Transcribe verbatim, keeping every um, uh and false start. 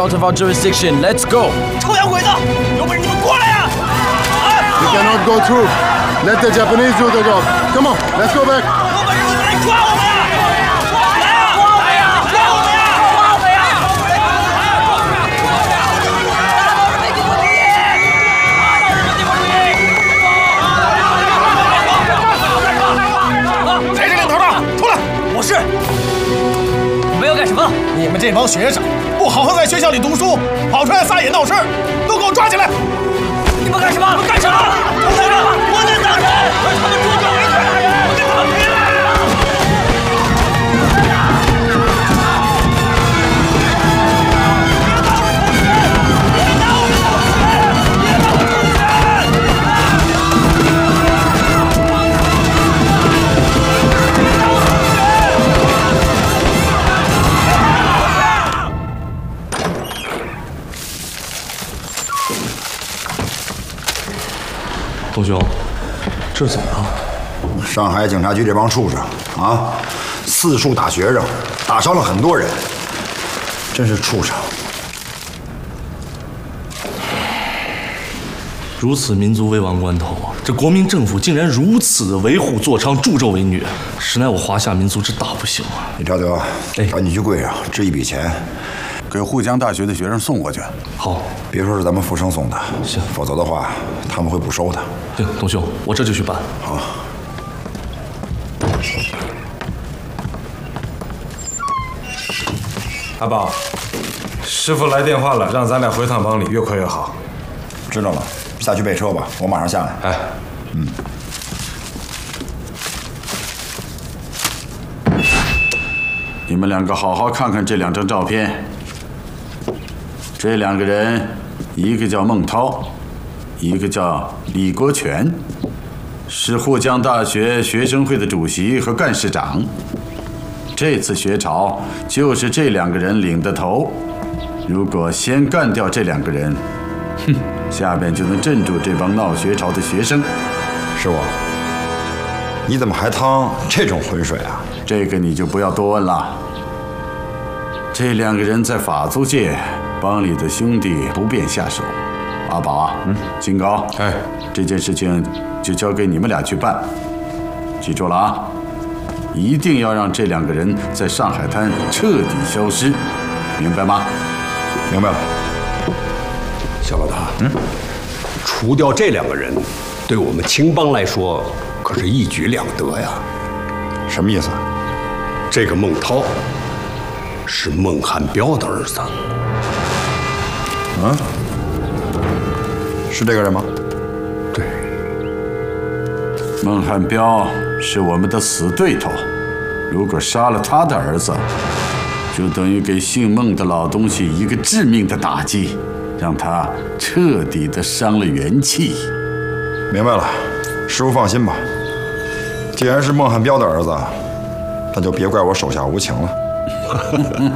out of our jurisdiction. Let's go. 臭洋鬼子，有本事你们过来呀！ We cannot go through. Let the Japanese do the job. Come on, let's go back. 有本事你们来抓我们呀！来呀！抓我们呀！抓我们呀！抓我们呀！谁是领头的？出来！我是。你们要干什么？你们这帮学生不好好在学校里读书，跑出来撒野闹事，都给我抓起来！你们干什么？你们干什么？我在这，我在当人，他们捉住我一个人，我跟他们拼了！ 董兄，这是怎么了？ 上海警察局这帮畜生啊，四处打学生，打伤了很多人，真是畜生！ 如此民族危亡关头，这国民政府竟然如此的为虎作伥、助纣为虐，实乃我华夏民族之大不幸啊！ 李朝德，哎，赶紧去柜上支一笔钱， 给沪江大学的学生送过去。 好， 别说是咱们富生送的， 行， 否则的话他们会不收的。 行，董兄，我这就去办。 好。 阿宝，师傅来电话了，让咱俩回趟帮里，越快越好。 知道了，下去备车吧，我马上下来。 哎， 嗯。 你们两个好好看看这两张照片。这两个人，一个叫孟涛，一个叫李国权，是沪江大学学生会的主席和干事长。这次学潮就是这两个人领的头。如果先干掉这两个人，哼，下边就能镇住这帮闹学潮的学生。 师傅，你怎么还趟这种浑水啊？ 这个你就不要多问了。这两个人在法租界，帮里的兄弟不便下手。阿宝啊，嗯，金高， 哎， 这件事情就交给你们俩去办。记住了啊，一定要让这两个人在上海滩彻底消失，明白吗？ 明白了。 小老大，嗯，除掉这两个人，对我们青帮来说可是一举两得呀。 什么意思？ 这个孟涛是孟汉彪的儿子。 嗯，是这个人吗？ 对。 孟汉彪是我们的死对头，如果杀了他的儿子，就等于给姓孟的老东西一个致命的打击，让他彻底的伤了元气。 明白了，师傅放心吧。既然是孟汉彪的儿子，那就别怪我手下无情了。